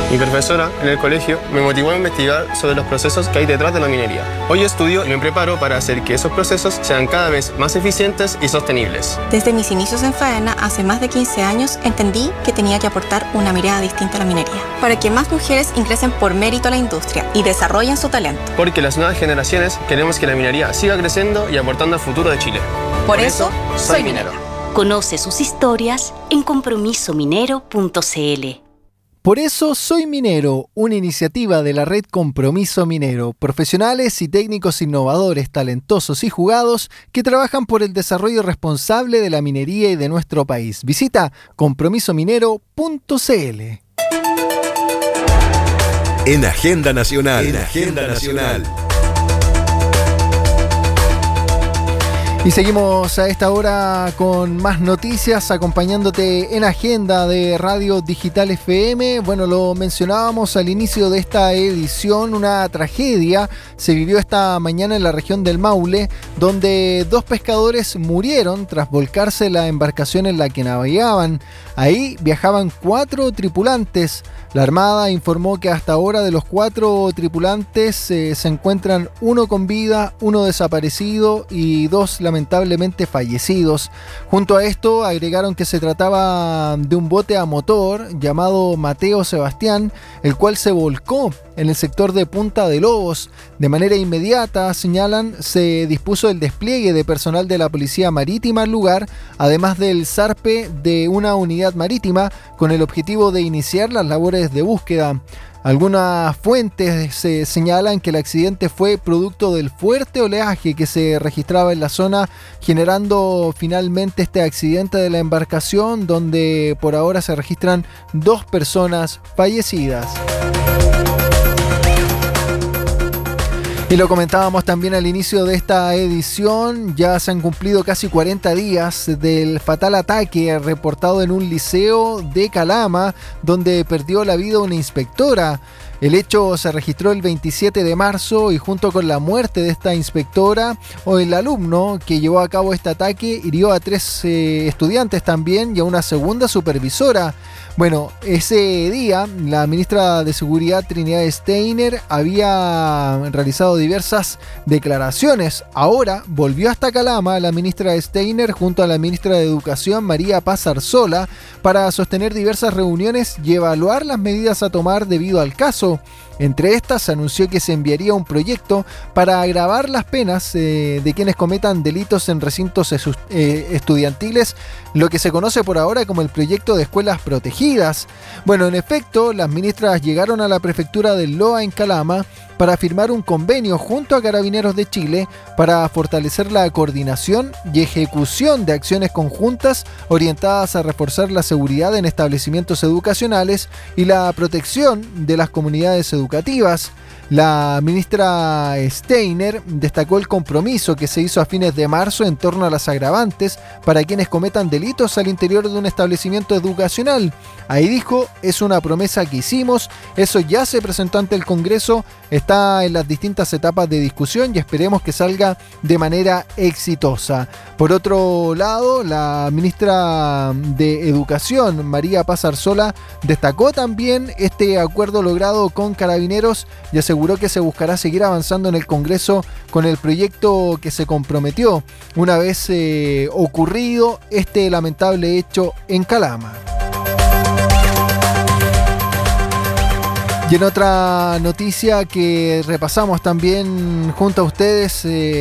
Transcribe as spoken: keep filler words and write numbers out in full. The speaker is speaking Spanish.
Mi profesora en el colegio me motivó a investigar sobre los procesos que hay detrás de la minería. Hoy estudio y me preparo para hacer que esos procesos sean cada vez más eficientes y sostenibles. Desde mis inicios en Faena, hace más de quince años, entendí que tenía que aportar una mirada distinta a la minería, para que más mujeres ingresen por mérito a la industria y desarrollen su talento. Porque las nuevas generaciones queremos que la minería siga creciendo y aportando al futuro de Chile. Por, por eso, eso, soy minero. Conoce sus historias en compromiso minero punto c l. Por eso soy minero, una iniciativa de la red Compromiso Minero, profesionales y técnicos innovadores, talentosos y jugados que trabajan por el desarrollo responsable de la minería y de nuestro país. Visita compromiso minero punto c l. En Agenda Nacional. En Agenda Nacional. Y seguimos a esta hora con más noticias, acompañándote en Agenda de Radio Digital F M. Bueno, lo mencionábamos al inicio de esta edición, una tragedia se vivió esta mañana en la región del Maule, donde dos pescadores murieron tras volcarse la embarcación en la que navegaban. Ahí viajaban cuatro tripulantes. La Armada informó que hasta ahora de los cuatro tripulantes eh, se encuentran uno con vida, uno desaparecido y dos lamentablemente fallecidos. Junto a esto agregaron que se trataba de un bote a motor llamado Mateo Sebastián, el cual se volcó en el sector de Punta de Lobos. De manera inmediata, señalan, se dispuso el despliegue de personal de la Policía Marítima al lugar, además del zarpe de una unidad marítima, con el objetivo de iniciar las labores de búsqueda. Algunas fuentes se señalan que el accidente fue producto del fuerte oleaje que se registraba en la zona, generando finalmente este accidente de la embarcación, donde por ahora se registran dos personas fallecidas. Y lo comentábamos también al inicio de esta edición, ya se han cumplido casi cuarenta días del fatal ataque reportado en un liceo de Calama, donde perdió la vida una inspectora. El hecho se registró el veintisiete de marzo y junto con la muerte de esta inspectora, o el alumno que llevó a cabo este ataque hirió a tres eh, estudiantes también y a una segunda supervisora. Bueno, ese día la ministra de Seguridad Trinidad Steiner había realizado diversas declaraciones. Ahora volvió hasta Calama la ministra Steiner junto a la ministra de Educación María Paz Arzola para sostener diversas reuniones y evaluar las medidas a tomar debido al caso. Entre estas se anunció que se enviaría un proyecto para agravar las penas eh, de quienes cometan delitos en recintos esu- eh, estudiantiles, lo que se conoce por ahora como el proyecto de escuelas protegidas. Bueno, en efecto, las ministras llegaron a la prefectura del Loa en Calama para firmar un convenio junto a Carabineros de Chile para fortalecer la coordinación y ejecución de acciones conjuntas orientadas a reforzar la seguridad en establecimientos educacionales y la protección de las comunidades educativas. La ministra Steiner destacó el compromiso que se hizo a fines de marzo en torno a las agravantes para quienes cometan delitos al interior de un establecimiento educacional. Ahí dijo, es una promesa que hicimos, eso ya se presentó ante el Congreso, está en las distintas etapas de discusión y esperemos que salga de manera exitosa. Por otro lado, la ministra de Educación, María Paz Arzola, destacó también este acuerdo logrado con Carabineros y aseguró que se buscará seguir avanzando en el Congreso con el proyecto que se comprometió una vez eh, ocurrido este lamentable hecho en Calama. Y en otra noticia que repasamos también junto a ustedes, eh,